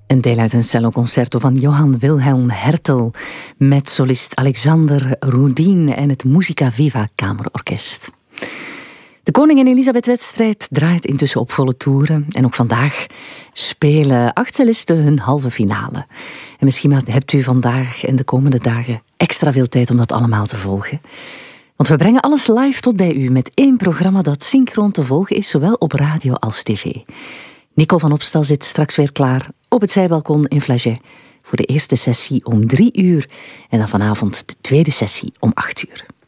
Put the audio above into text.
Een deel uit een celloconcerto van Johann Wilhelm Hertel met solist Alexander Rudin en het Musica Viva Kamerorkest. De Koningin-Elisabeth-wedstrijd draait intussen op volle toeren. En ook vandaag spelen 8 cellisten hun halve finale. En misschien hebt u vandaag en de komende dagen extra veel tijd om dat allemaal te volgen. Want we brengen alles live tot bij u met 1 programma dat synchroon te volgen is, zowel op radio als tv. Nicole van Opstal zit straks weer klaar op het zijbalkon in Flagey voor de eerste sessie om 3 uur en dan vanavond de tweede sessie om 8 uur.